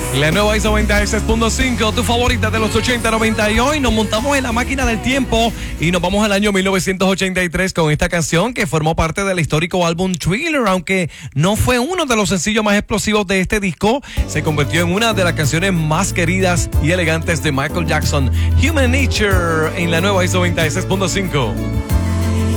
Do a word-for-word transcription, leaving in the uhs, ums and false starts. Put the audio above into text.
La nueva I S O noventa y seis punto cinco, tu favorita de los ochenta, noventa, y hoy nos montamos en la máquina del tiempo y nos vamos al año mil novecientos ochenta y tres con esta canción que formó parte del histórico álbum Thriller, aunque no fue uno de los sencillos más explosivos de este disco, se convirtió en una de las canciones más queridas y elegantes de Michael Jackson, Human Nature, en la nueva I S O noventa y seis punto cinco.